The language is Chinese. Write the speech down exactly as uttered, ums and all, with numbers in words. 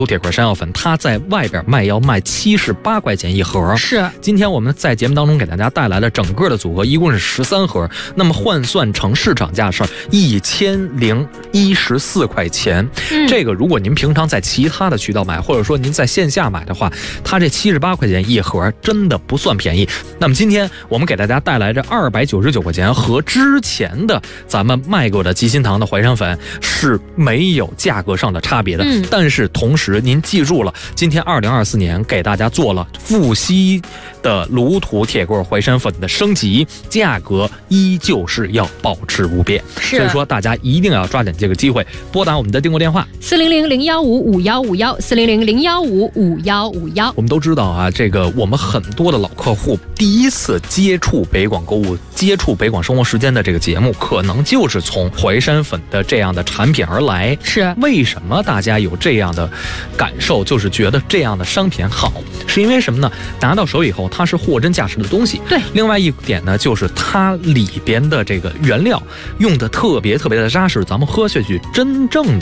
铁块山药粉，它在外边卖要卖七十八块钱一盒。 是， 今天我们在节目当中给大家带来了整个的组合，一共是十三盒，那么换算成市场价是一千零一十四块钱。嗯、这个如果您平常在其他的渠道买，或者说您在线下买的话，它这七十八块钱一盒真的不算便宜。那么今天我们给大家带来这二百九十九块钱和之前的咱们卖过的吉心堂的淮山粉是没有价格上的差别的，嗯、但是同时您记住了，今天二零二四年给大家做了富硒的卤土铁棍淮山粉的升级，价格依旧是要保持不变，所以说大家一定要抓紧这个机会，拨打我们的订购电话四零零零幺五五幺五幺四零零零幺五五幺五幺。 我们都知道啊，这个我们很多的老客户第一次接触北广购物、接触北广生活时间的这个节目，可能就是从淮山粉的这样的产品而来。 是为什么大家有这样的感受，就是觉得这样的商品好，是因为什么呢？拿到手以后，它是货真价实的东西。 对， 另外一点呢，就是它里边的这个原料用的特别特别的扎实，咱们喝下去真正的